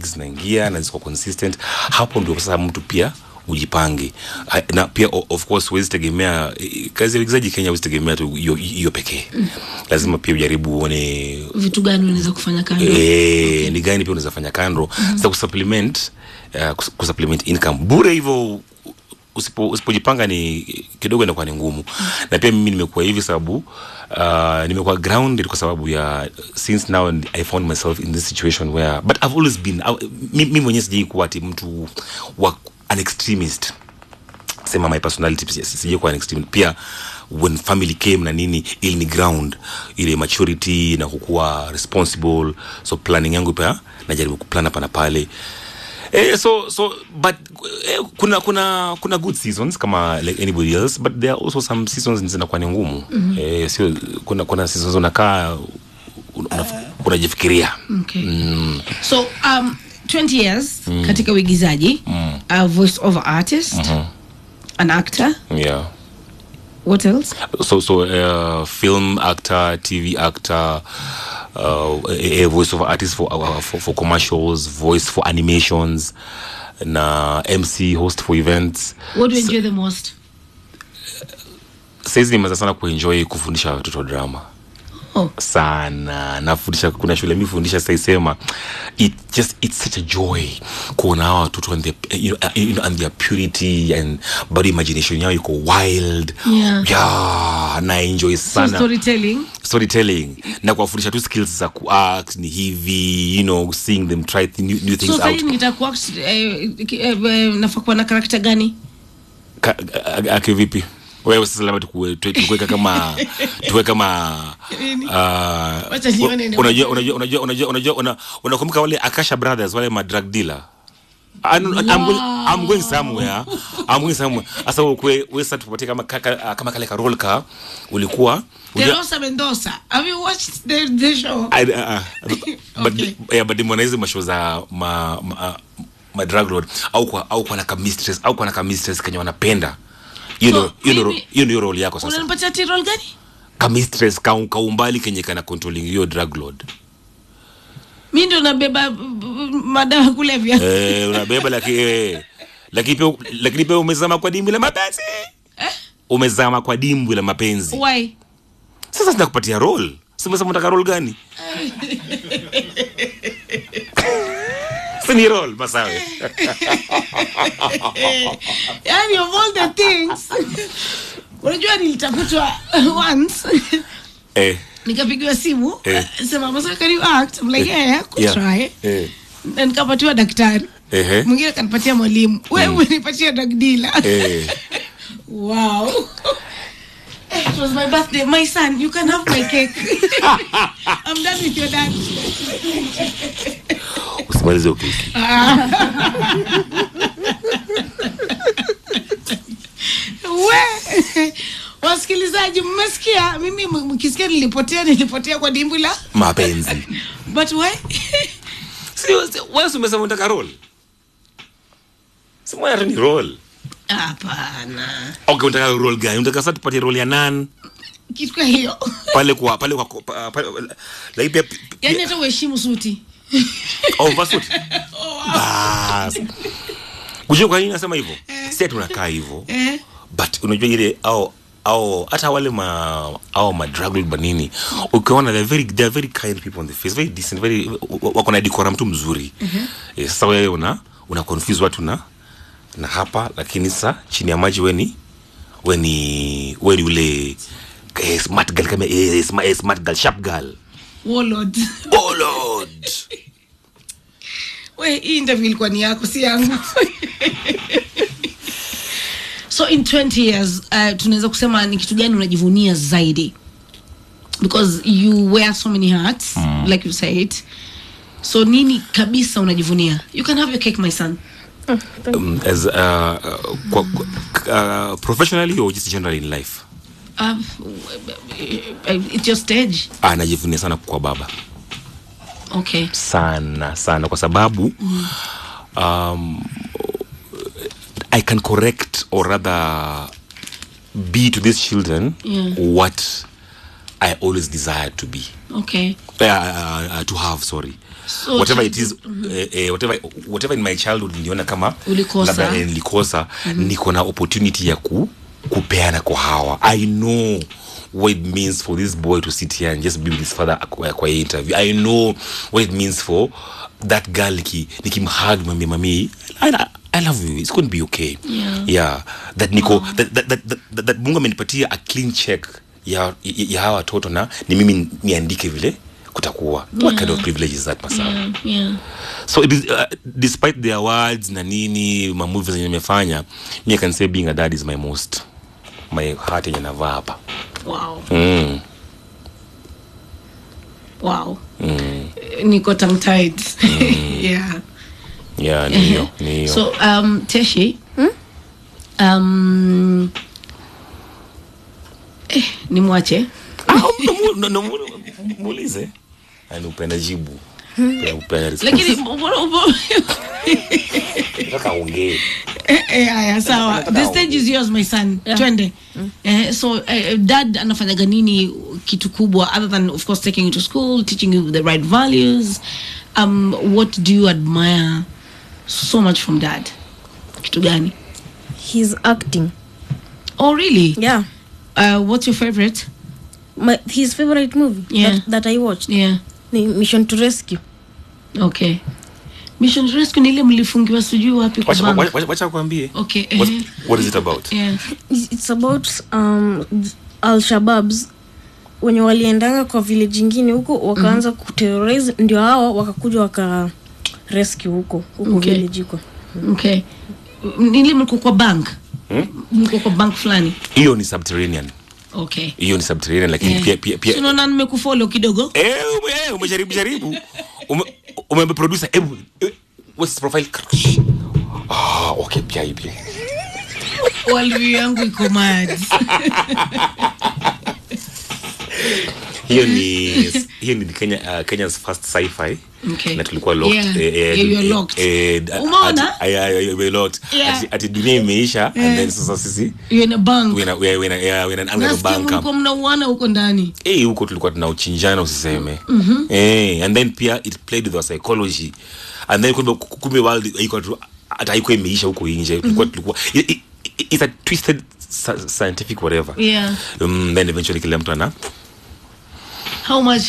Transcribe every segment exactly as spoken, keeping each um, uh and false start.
gigs naingia na ziko consistent, hapo ndio sasa mtu pia ujipange. Na pia of course huwezi tegemea kazi ya uigizaji Kenya, huwezi tegemea tu hiyo hiyo pekee. Mm. Lazima pia ujaribu uone vitu gani unaweza kufanya kando. Eh, okay. Ni gani pia unaweza fanya kando. Mm-hmm. Sasa kusupplement uh, kusupplement income bure hivyo usipo usipojipanga ni kidogo inakuwa ni ngumu. Mm. Na pia mimi nimekuwa hivi sababu uh, nimekuwa grounded kwa sababu ya since now I found myself in this situation where but I've always been uh, mimi mwenyewe sijui kuwa ati mtu wa an extremist. Sema my personality sijui kuwa an extremist. Pia when family came na nini ili ni ground ile maturity na kukua responsible, so planning yangu pia najaribu kuplan hapa na pale. Eh, so so but eh, kuna kuna kuna good seasons kama like anybody else, but there are also some seasons zinakuwa ni ngumu. Mm-hmm. Eh, sio kuna kuna seasons unakaa unajifikiria. Okay. Mm. So um twenty years mm. katika uigizaji, mm. a voice over artist, mm-hmm. an actor. Yeah. What else? So so uh, film actor, T V actor, uh, a, a voice over artist for, uh, for for commercials, voice for animations, na M C, host for events. What do you enjoy so, the most? Sasa nimeanza sana kuenjoy kufundisha watoto drama. Oh. Sana nafundisha, kuna shule mimi fundisha sasa isema it just it's such a joy kuona hao watoto and the you know, you know and their purity and body imagination yao iko wild. Yeah, yeah, na enjoy sana. So storytelling storytelling na kuwafundisha tu skills za kuact ni hivi, you know, seeing them try th- new, new things so, out. So nitakuwa eh, eh, nafaa kuwa na character gani? Ka, ake vipi? Wewe sasa labda tukuweka kama tuwe kama uh, unajua unajua unajua unajua unajua unakumbuka wale Akasha Brothers, wale ma drug dealer. I'm, wow. I'm going I'm going somewhere. I'm going somewhere. Asa wewe wewe sasa tupatie kama kama kale ka role ka ulikuwa Rosa Mendoza. Have you watched the the show? I, uh, uh, but okay. Yeah, but demonize ma show za ma ma, ma drug lord au kwa au kwa na ka mistress au kwa na ka mistress Kenya wanapenda. You know, so, you know, you know role yako sasa. Unanipatia ti role gani? Ka mistress ka kaumbali Kenya kana controlling your drug lord. Mimi ndo nabeba madawa kulevya. Eh, unabeba lakini eh, lakini pia lakini pia umezama kwa dimbwi la mapenzi. Eh? Umezama kwa dimbwi la mapenzi. Why? Sasa sitakupatia role. Sasa unataka role gani? Sini role masawe. Yani of all the things. Unajua nilitafutwa once. Eh. Nikapigiwa simu, eh. sema masa can you act? I'm like, yeah, yeah, could yeah. try. Eh. Na nikapatiwa daktari. Eh. Mwingine kanipatia mwalimu. Wewe mm. unipatia drug dealer. Eh. Wow. It was my birthday. My son, you can have my cake. I'm done with your dad. Usimalize ukiki. We, wasikilizaji mmesikia, mimi mkisikia nilipotea nilipotea kwa dimbwi la mapenzi. But why? Sio wewe umesema unataka role. Sio mwana ni role. Hapana. Okay, unataka role gani? Unataka sasa tupatie role ya nani? Kitu kwa hiyo. Pale kwa pale kwa pale la ipi. Yaani hata uheshimu suti. Oh, vasuti. Bas. Unajua kwa nini nasema hivyo? Sisi tunakaa hivyo. Eh. But unajua ile au au hata wale ma au ma drug lord banini. Ukiona they're very they're very kind people on the face, very decent, very wako na decorum tu mzuri. Mhm. Eh, sasa wewe una una confuse watu na na hapa, lakini sasa chini ya maji wewe ni wewe ni wewe ni ule eh, smart girl kama eh, smart, eh, smart girl, sharp girl. Warlord. Warlord. Wewe hii interview ilikuwa ni yako si yangu. So in twenty years uh, tunaweza kusema ni kitu gani unajivunia zaidi? Because you wear so many hats, mm. like you said. So nini kabisa unajivunia? You can have your cake, my son. Um, as uh, uh, uh, professionally or just generally in life? Um, it's your stage. Ah, najivunia sana kwa baba. Okay. Sana sana kwa sababu mm. um I can correct or rather be to these children, yeah. what I always desired to be. Okay. Uh, uh, to have, sorry. So whatever it is, mm-hmm. uh, uh, whatever whatever in my childhood niliona kama ulikosa, labda eh, nilikosa, mm-hmm. niko na opportunity ya ku kupeana kwa hawa. I know what it means for this boy to sit here and just be with his father kwa, kwa interview. I know what it means for that girl ki nikimhug mami mami I, I love you, it's going to be okay. Yeah, yeah. That niko oh. that, that, that, that, that Mungu amenipatia a clean check ya ya hawa watoto na ni mimi niandike vile kutakuwa. Yeah. What kind of privilege is that, Masaba? Yeah, yeah. So it is, uh, despite the awards na nini ma movies zenye nimefanya, me I can say being a dad is my most, my heart yenye navaa hapa. Wow. Mm. Wow. Mm. Niko tongue tied. Mm. Yeah. Yeah, niyo, niyo. So um Teshi, hmm? um eh, nimwache. Ah, no no muulize. Ani upenda jibu. Upenda response. Lakini nataka ongee. Eh eh haya sawa. The stage is yours, my son. Yeah. Twende. Mm. Eh, so uh, dad anafanyaga nini kitu kubwa other than of course taking you to school, teaching you the right values? Um what do you admire so much from dad? Kitu gani? He's acting. Oh really? Yeah. Uh what's your favorite? My his favorite movie yeah. that, that I watched. Yeah. Mission to Rescue. Okay. Mission to Rescue ni ile mlifungiwa sijui wapi kwa bank. Wacha wacha kuambie. Okay. What, what is it about? Yeah. It's about um Al-Shabaabs wenye waliendanga kwa village nyingine huko wakaanza mm-hmm. kuterrorize, ndio hao wakakuja waka rescue huko huko okay. village huko. Okay. Nili mko kwa bank? Hmm? Mko kwa bank fulani? Hiyo ni subterranean. Okay. Hiyo ni subterranean lakini yeah. pia pia pia. Sio na nimekufollow kidogo. Eh, ume umejaribu jaribu. Ume ume producer hebu what's profile? Ah, okay pia hivi. Walvi yangu iko mad. Hiyo ni hiyo ni Kenya uh, Kenya's first sci-fi. Okay. Na tulikuwa locked. Yeah, eh, yeah you are locked. Eh, umeona? Aya you were locked. Yeah. Ati dunia imeisha yeah. and then sasa sisi you're in a bank. We're in a we're in a yeah, we're in an angle bank. Mko mnauana huko ndani. Eh, huko tulikuwa tunauchinjana usiseme. Mhm. Eh, and then pia it played with our psychology. And then kumbe kumbe world iko tu hata haiko imeisha huko nje. Tulikuwa tulikuwa it's a twisted scientific whatever. Yeah. Um, then eventually kila mtu ana how much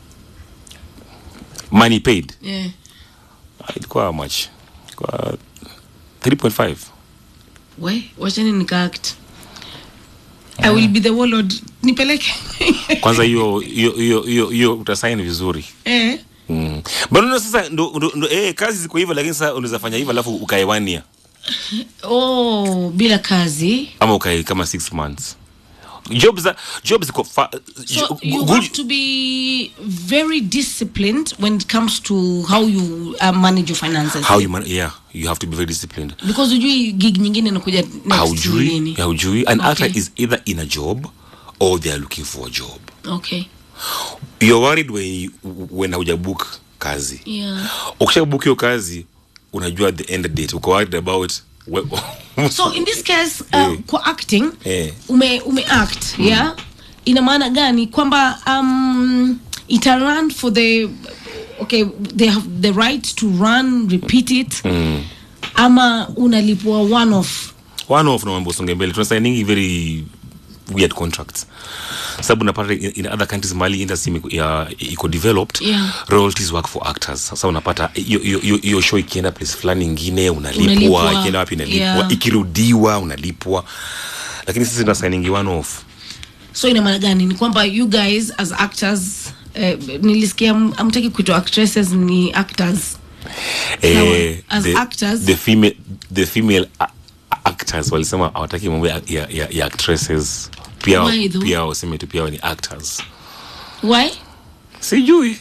money paid? Yeah. Ilikuwa how much? Kwa three point five. We, wacheni nika act. I will be the warlord. Nipeleke. Kwanza hiyo hiyo hiyo hiyo hiyo utasign vizuri. Eh. Mm. Bado sasa ndo, ndo, ndo eh kazi ziko hivyo lakini sasa unaweza fanya hivyo alafu ukaewania. Oh, bila kazi. Ama ukae kama six months. Jobs are, jobs ko fa, so you have to be very disciplined when it comes to how you uh, manage your finances. How you man, yeah, you have to be very disciplined. Because ujui gig nyingine inakuja next nini. How ujui an okay. actor is either in a job or they are looking for a job. Okay. You're worried when you, when hujabook kazi. Yeah. Ukishabook hiyo kazi unajua the end date. Uko worried about so in this case uh, yeah. kwa acting yeah. ume ume act mm. yeah ina maana gani kwamba um it run for the okay they have the right to run repeat it mm. ama unalipwa one off one off na mambo songe mbele tuna signing very weird contracts sababu unapata in, in other countries mali industry ya iko developed yeah. royalties work for actors sasa unapata hiyo hiyo show ikienda place fulani nyingine unalipwa ikienda wapi unalipwa yeah. ikirudiwa unalipwa lakini sisi tuna signing one off so ina maana gani ni kwamba you guys as actors eh, nilisikia amtaki kuitwa actresses ni actors eh, as the, actors the female the female actors walisema hawataki mambo ya, ya, ya, ya actresses pia why pia waseme tu pia ni actors why sijui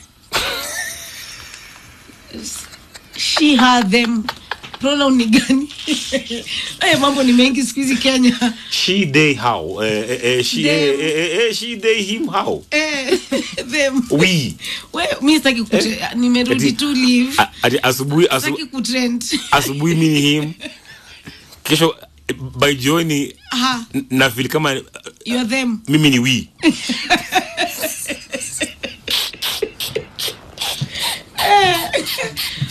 she had them pronoun ni gani eh mambo ni mengi siku hizi Kenya she they how eh, eh, eh, she eh, eh, eh, she they him how eh them we we mimi sitaki kut eh, nimerudi tu leave ati asubuhi asubuhi sitaki kutrend asubuhi mimi him kesho by jioni na feel kama you are them mimi ni we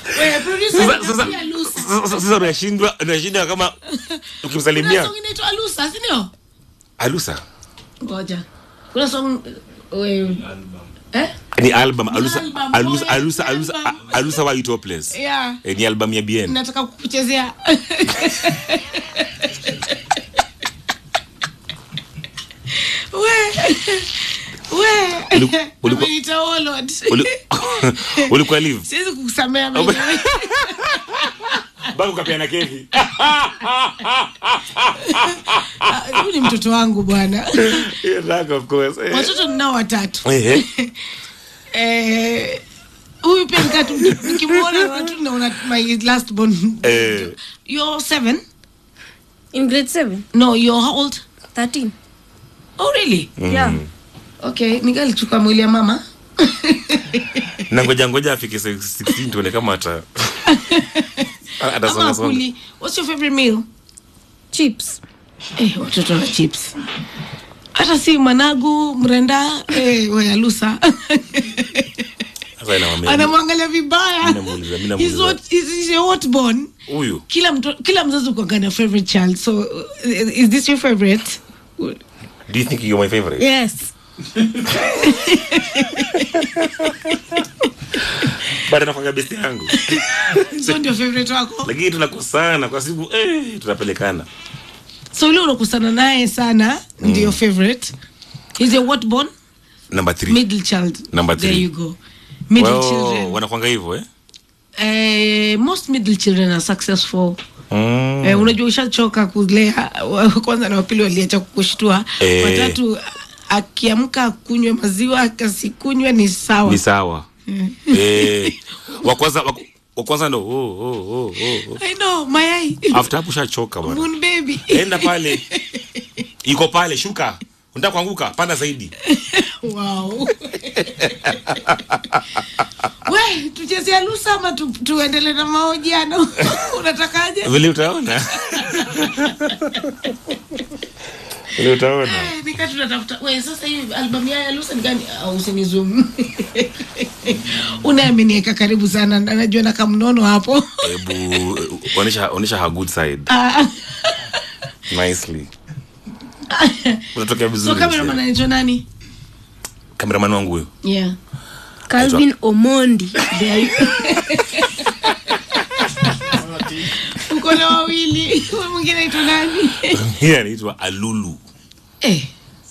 Wewe producer Sasa sasa pia Lusa. sasa sasa unashindwa unashindwa kama ukimsalimia. Kuna song inaitwa Alusa, si ndio? Alusa. Ngoja. Kuna song wewe eh? Ni album Alusa Album, Alusa oh, Alusa yes, Alusa album. Alusa wa Topless. Yeah. Eh, ni album ya Bien. Nataka kukuchezea. We. We. Ulikuwa Ulikuwa ulikuwa live. Siwezi kukusamea mimi. Bado kapiana keki. Huyu ni mtoto wangu bwana. Yeah, of course. Watoto ninao watatu. Eh. Eh, huyu pia nikatu nikimuona watu naona my last born. Eh. You're seven? In grade seven? No, you're how old? thirteen. Oh really? Yeah. Okay, ningalichukua mwili ya mama. Na ngoja ngoja afike sixteen tuone kama ata Ama kuli. What's your favorite meal? Chips. Eh, watoto wa chips. Hata si managu, mrenda, eh, wewe Lusa. Sasa ina Anamwangalia vibaya. Minamuuliza, minamuuliza. He's what is he what born? Huyu. Kila mtu kila mzazi uko gana favorite child. So uh, is this your favorite? Do you think you're my favorite? Yes. Bado nakwanga best yangu. So ndio favorite wako? Lakini tunakosana kwa siku eh tunapelekana. So yule unakusana naye sana mm. ndio favorite. Is your what born? Number three. Middle child. Number three. There you go. Middle well, children. Wanakwanga hivyo eh? Eh, most middle children are successful. Mm. Eh, unajua ushachoka kulea kwanza na wapili waliacha kukushtua. Eh. Watatu akiamka kunywa maziwa akasikunywa ni sawa. Ni sawa. Eh. Wa kwanza wa kwanza ndo oh oh oh oh. I know, mayai. After hapo ushachoka bwana. Moon baby. Enda pale. Iko pale shuka. Unataka kuanguka panda zaidi. Wow. We, tuchezea Lusa ama tu, tuendelee na mahojiano? Unatakaje? Vile utaona. Vile utaona. Eh, nika tunatafuta. We, sasa hii album ya Lusa ni gani? Au usinizoom. Unaaminieka karibu sana. Anajua na kamnono hapo. Hebu onesha onesha her good side. Ah. Nicely. Unatokea vizuri. So cameraman anaitwa nani? Cameraman wangu huyo. Yeah. Calvin Omondi. There you uko na wawili. Wewe mwingine anaitwa nani? Yeye anaitwa Alulu. Eh.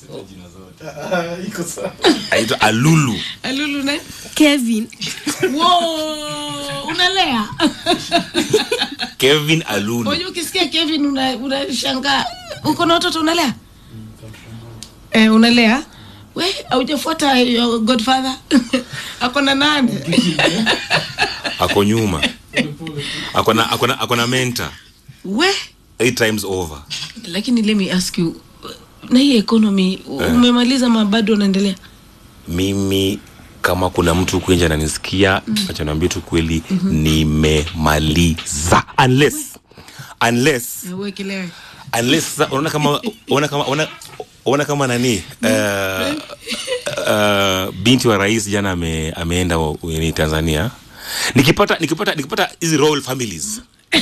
Iko sawa. Anaitwa Alulu. Alulu nani? Kevin. Wow, unalea. Kevin Alulu. Unajua ukisikia Kevin una unashangaa. Uko na watoto unalea? Eh, unalea? We, haujafuata your godfather? Ako na nani? Ako nyuma. Ako na ako na ako na mentor. We, Eight times over. lakini let me ask you, na hii economy umemaliza mabado unaendelea? Mimi kama kuna mtu huko nje ananisikia, mm. acha niambie tu kweli, mm-hmm. nimemaliza. Unless unless Wewe kilewe. unless unaona kama unaona kama unaona unaona kama nani uh, uh, binti wa rais jana ame, ameenda ni Tanzania. Nikipata nikipata nikipata hizi royal families.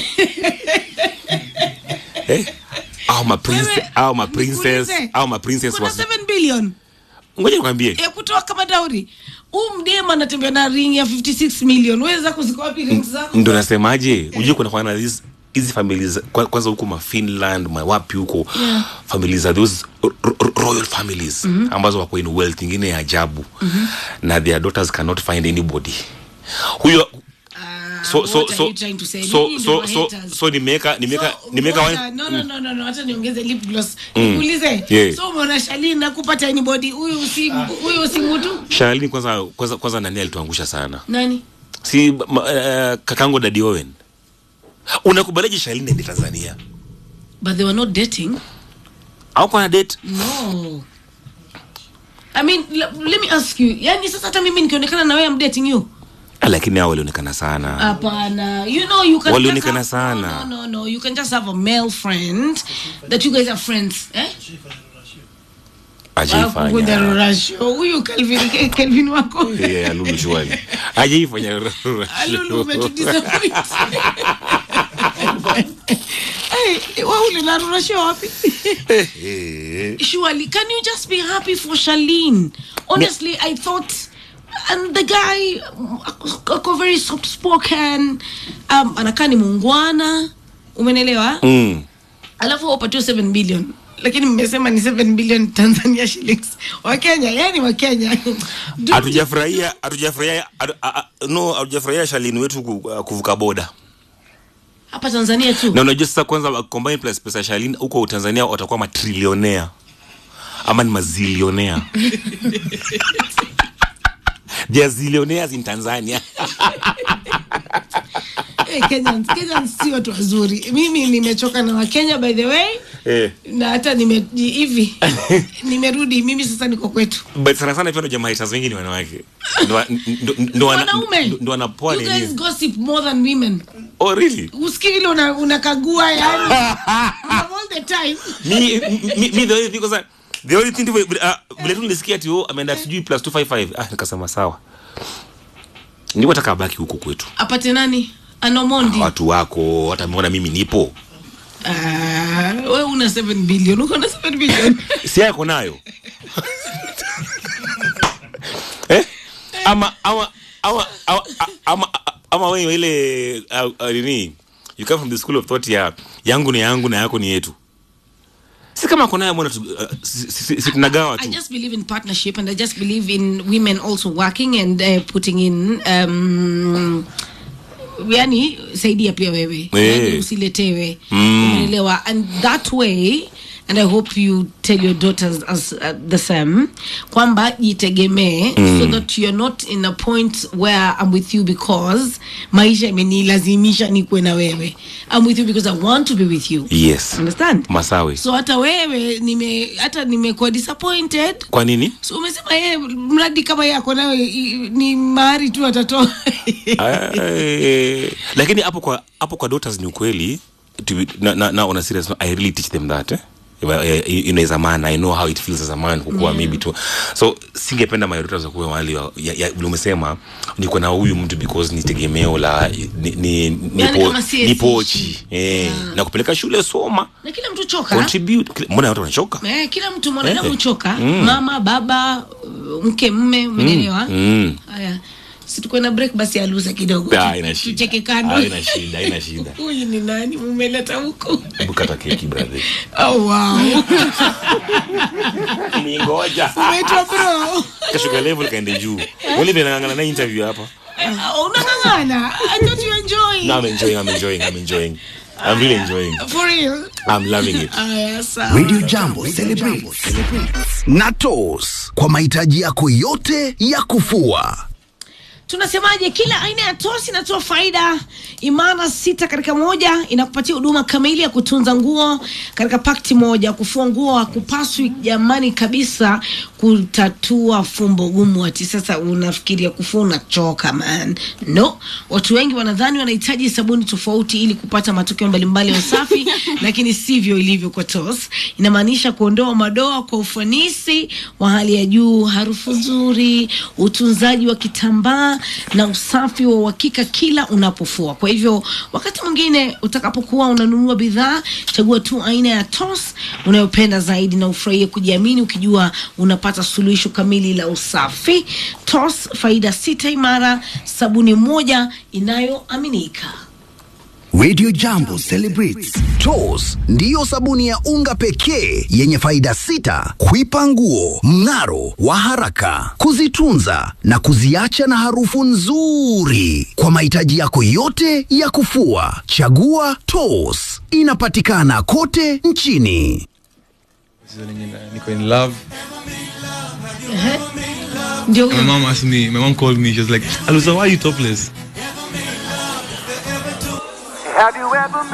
Eh? Au ma princess au ma princess au ma princess Kuna was seven billion. Ngoja nikwambie. Ya kutoa kama dauri. Huyu mdema anatembea na ring ya fifty-six million. Wewe zako ziko wapi rings zako? Ndio nasemaje? Unajua kuna kwa na hizi hizi families kwanza huko ma Finland, ma wapi huko. Yeah. Families are those royal families mm-hmm. ambazo wako in wealth nyingine ya ajabu. Mm-hmm. Na their daughters cannot find anybody. Huyo so so so so so so so nimeka nimeka nimeka one no no no no no hata niongeze lip gloss nikuulize. So umeona Shalini na kupata anybody huyu si huyu si mtu? Shalini kwanza kwanza kwanza nani alituangusha sana? Nani? Si uh, kakango Daddy Owen. Unakubaliaje Shalini ni Tanzania? But they were not dating. Au kwa date? No. I mean, let me ask you. Yani sasa hata mimi nikionekana na wewe I'm dating you. Lakini hao walionekana sana. Hapana. You know you can walionekana sana. No, no, no. You can just have a male friend that you guys are friends. Eh? Ajaifanya. Kuna Rurasho. Huyu Calvin Calvin wako. Yeah, Lulu shwali. Ajaifanya Rurasho. Lulu umetudisappoint. Hey, waule na Rurasho wapi? Surely, can you just be happy for Charlene? Honestly, I thought, and the guy, ako very soft spoken, um, anakaa ni muungwana, umenelewa? Mm. Alafu wapatiwa seven billion. Lakini mmesema ni seven billion Tanzania shillings. Wa Kenya, yani wa Kenya. Hatujafurahia, hatujafurahia, no, hatujafurahia Charlene wetu kuvuka boda. Hapa Tanzania tu. Na unajua sasa kwanza combine plus pesa Charlene huko Tanzania watakuwa matrilionea. Ama ni mazilionea. They are zillionaires in Tanzania. Eh, Kenyans, Kenyans si watu wazuri. Mimi nimechoka na Wakenya by the way. Eh. Na hata nime hivi. Nimerudi mimi sasa niko kwetu. But sana sana pia jamaa haters wengi ni wanawake. Ndo ndo wanaume. Ndo wanapoa nini. You guys gossip more than women. Oh really? Usikii vile una unakagua yani. All the time. Me me, me the only thing was the only thing vile tu nilisikia ati oh ameenda sijui plus two fifty-five. Ah nikasema sawa. Niko nataka baki huko kwetu. Apate nani? Anomondi. Watu wako watamuona mimi nipo. Ah, uh, wewe una seven billion. Uko na seven billion. Si yako nayo. Eh? Ama ama ama ama ama wewe ile nini? You come from the school of thought ya yangu ni yangu na yako ni yetu. Si kama kuna ya mbona si tunagawa tu. I just believe in partnership and I just believe in women also working and uh, putting in um yani saidia pia wewe. Hey. Yani usiletewe. Mm. Umeelewa? And that way, and I hope you tell your daughters as uh, the same, kwamba jitegemee, mm. so that you're not in a point where I'm with you because maisha imenilazimisha nikuwe na wewe. I'm with you because I want to be with you. Yes. Understand? Masawi. So hata wewe nime hata nimekuwa disappointed. Kwa nini? So umesema yeye mradi kama yako nawe ni mahari tu atatoa. Lakini hapo kwa hapo kwa daughters ni ukweli na na, na on a serious note, I really teach them that eh? You know, as a man, I know how it feels as a man kukua, yeah. Maybe too. So singependa my daughters wakuwe wali ya, ya umesema niko na huyu mtu because ni tegemeo la ni ni nipo nipochi eh, yeah. Na kupeleka shule soma na kila mtu choka contribute. Mbona watu wanachoka eh, kila mtu mwanadamu choka, mm. Mama baba mke mme umeelewa. mm. Haya si tuko na break basi aluza kidogo. Tucheke kando. Haina shida, haina shida. Huyu ni nani mumeleta huko? Bukata keki brother. Oh wow. Ningoja. Umeitwa bro. Kashuka level kaende juu. Wale binangana na interview hapa. Unangangana. I thought you enjoying. No, I'm enjoying, I'm enjoying, I'm enjoying. I'm really enjoying. For real? I'm loving it. Aya, sawa. Radio Jambo celebrate. Natos kwa mahitaji yako yote ya kufua. Tunasemaje, kila aina ya tosi inatoa faida imara sita katika moja, inakupatia huduma kamili ya kutunza nguo katika pakti moja. Kufua nguo hakupaswi jamani kabisa kutatua fumbo gumu ati sasa unafikiria kufua unachoka man. No, watu wengi wanadhani wanahitaji sabuni tofauti ili kupata matokeo mbalimbali ya usafi lakini sivyo ilivyo kwa Toss. Inamaanisha kuondoa madoa kwa ufanisi wa hali ya juu, harufu nzuri, utunzaji wa kitambaa na usafi wa uhakika kila unapofua. Kwa hivyo wakati mwingine utakapokuwa unanunua bidhaa, chagua tu aina ya Toss unayopenda zaidi na ufurahie kujiamini ukijua unapata suluhisho kamili la usafi. Toss, faida sita imara, sabuni moja inayoaminika. Radio Jambo celebrates. Toss ndiyo sabuni ya unga pekee yenye faida sita: kuipa nguo mng'aro wa haraka, kuzitunza na kuziacha na harufu nzuri. Kwa mahitaji yako yote ya kufua, chagua Toss. Inapatikana kote nchini. Niko in love. Uh-huh. My mom asked me, my mom called me, she was like, Alusa, why are you topless? Have you ever